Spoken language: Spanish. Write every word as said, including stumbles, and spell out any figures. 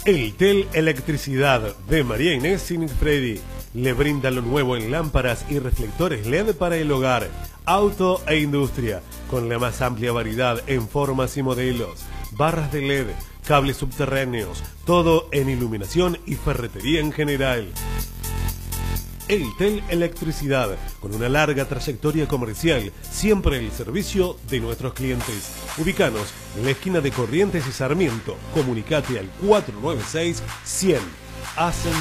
Eltel Electricidad de María Inés Sinifredi le brinda lo nuevo en lámparas y reflectores L E D para el hogar, auto e industria, con la más amplia variedad en formas y modelos, barras de L E D, cables subterráneos, todo en iluminación y ferretería en general. Eltel Electricidad, con una larga trayectoria comercial, siempre el servicio de nuestros clientes. Ubícanos en la esquina de Corrientes y Sarmiento. Comunicate al cuatro nueve seis cien. Hacen